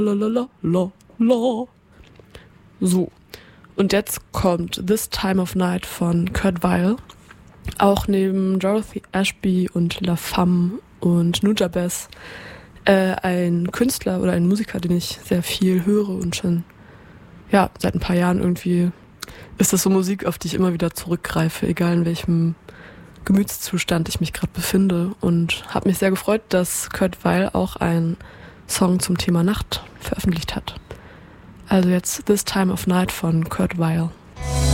la. So, und jetzt kommt This Time of Night von Kurt Weill. Auch neben Dorothy Ashby und La Femme und Nujabes ein Künstler oder ein Musiker, den ich sehr viel höre und schon seit ein paar Jahren irgendwie ist das so Musik, auf die ich immer wieder zurückgreife, egal in welchem Gemütszustand ich mich gerade befinde, und habe mich sehr gefreut, dass Kurt Weill auch einen Song zum Thema Nacht veröffentlicht hat. Also jetzt This Time of Night von Kurt Weill.